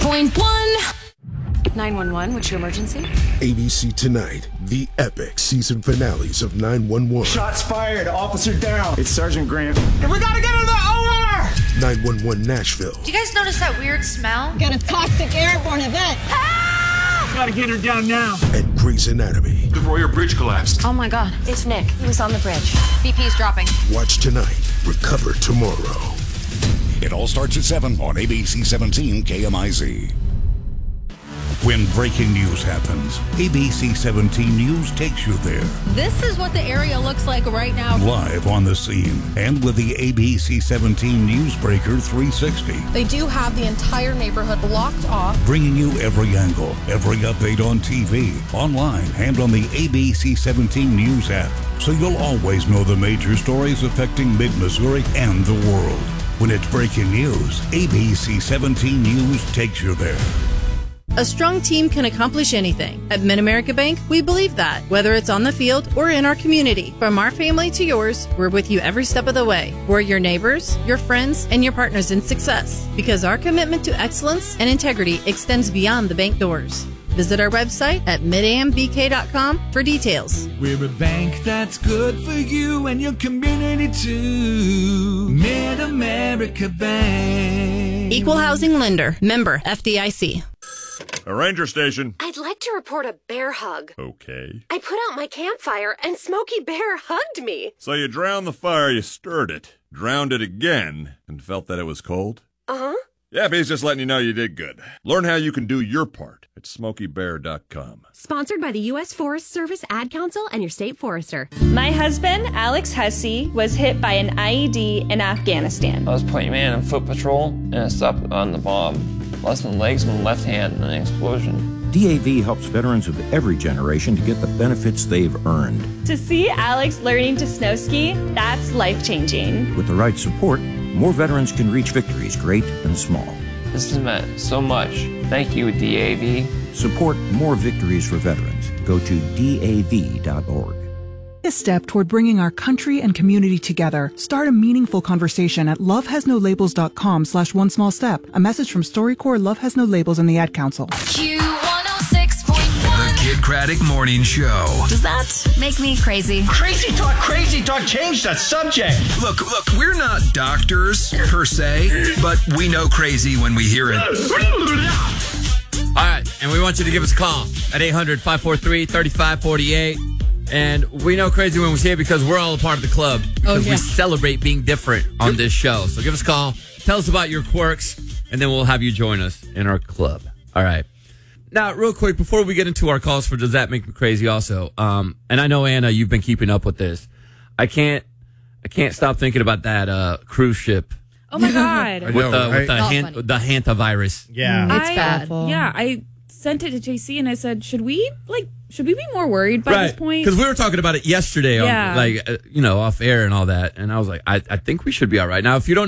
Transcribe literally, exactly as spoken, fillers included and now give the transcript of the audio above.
point one. nine one one, what's your emergency? A B C Tonight, the epic season finales of nine one one. Shots fired, officer down. It's Sergeant Grant. And we gotta get in the O R! nine one one Nashville. Do you guys notice that weird smell? Got a toxic airborne event. Ah! Gotta get her down now. And Grey's Anatomy. The Royer Bridge collapsed. Oh my God, it's Nick. He was on the bridge. B P's dropping. Watch tonight, recover tomorrow. It all starts at seven on A B C seventeen K M I Z. When breaking news happens, A B C seventeen News takes you there. This is what the area looks like right now. Live on the scene and with the A B C seventeen Newsbreaker three sixty. They do have the entire neighborhood blocked off. Bringing you every angle, every update on T V, online, and on the A B C seventeen News app. So you'll always know the major stories affecting mid-Missouri and the world. When it's breaking news, A B C seventeen News takes you there. A strong team can accomplish anything. At Mid-America Bank, we believe that, whether it's on the field or in our community. From our family to yours, we're with you every step of the way. We're your neighbors, your friends, and your partners in success, because our commitment to excellence and integrity extends beyond the bank doors. Visit our website at mid a m b k dot com for details. We're a bank that's good for you and your community too. Mid-America Bank. Equal housing lender. Member F D I C. A ranger station. I'd like to report a bear hug. Okay. I put out my campfire and Smokey Bear hugged me. So you drowned the fire, you stirred it, drowned it again, and felt that it was cold? Uh-huh. Yeah, but he's just letting you know you did good. Learn how you can do your part at smokey bear dot com. Sponsored by the U S Forest Service Ad Council and your state forester. My husband, Alex Hussey, was hit by an I E D in Afghanistan. I was playing man on foot patrol, and I stopped on the bomb. Lost my legs and my left hand in an explosion. D A V helps veterans of every generation to get the benefits they've earned. To see Alex learning to snow ski, that's life-changing. With the right support, more veterans can reach victories great and small. This has meant so much. Thank you, D A V. Support more victories for veterans. Go to D A V dot org. A step toward bringing our country and community together. Start a meaningful conversation at love has no labels dot com slash one small step. A message from StoryCorps, Love Has No Labels, and the Ad Council. Q one oh six point one. The Kid Craddock Morning Show. Does that make me crazy? Crazy talk, crazy talk, change the subject. Look, look, we're not doctors per se, but we know crazy when we hear it. All right, and we want you to give us a call at eight hundred, five four three, three five four eight. And we know crazy when we say it because we're all a part of the club. Because oh, yeah. we celebrate being different on this show. So give us a call. Tell us about your quirks. And then we'll have you join us in our club. All right. Now, real quick, before we get into our calls for Does That Make Me Crazy also, um, and I know, Anna, you've been keeping up with this. I can't I can't stop thinking about that uh, cruise ship. Oh, my God. with, know, the, right? with the, han- the hantavirus. Yeah. It's I, bad. Yeah, I sent it to J C and I said, should we, like, should we be more worried by right. this point? Because we were talking about it yesterday, yeah. on, like, uh, you know, off air and all that. And I was like, I, I think we should be all right. Now, if you don't